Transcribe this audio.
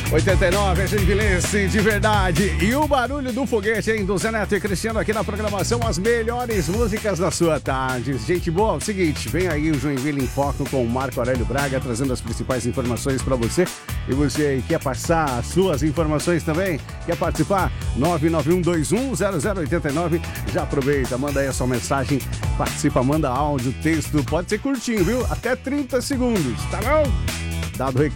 89, a Genvilense de verdade. E o barulho do foguete, hein? Do Zé Neto e Cristiano aqui na programação. As melhores músicas da sua tarde. Gente boa, é o seguinte, vem aí o Joinville em Foco com o Marco Aurélio Braga, trazendo as principais informações para você. E você aí quer passar as suas informações também? Quer participar? 991210089. Já aproveita, manda aí a sua mensagem, participa, manda áudio, texto. Pode ser curtinho, viu? Até 30 segundos, tá bom? Dado o recado.